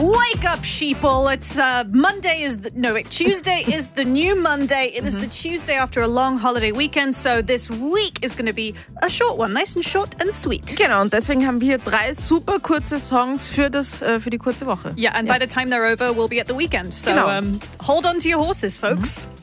Wake up, sheeple. It's Tuesday is the new Monday. It is the Tuesday after a long holiday weekend, so this week is going to be a short one, nice and short and sweet. Genau, und deswegen haben wir 3 super kurze Songs für die kurze Woche. Yeah, and by the time they're over, we'll be at the weekend. So hold on to your horses, folks.